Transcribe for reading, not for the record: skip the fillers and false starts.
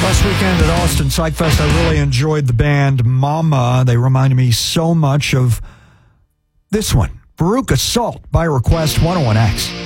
Last weekend at Austin Psych Fest, I really enjoyed the band Mama. They reminded me so much of this one, Veruca Salt, by request, 101X.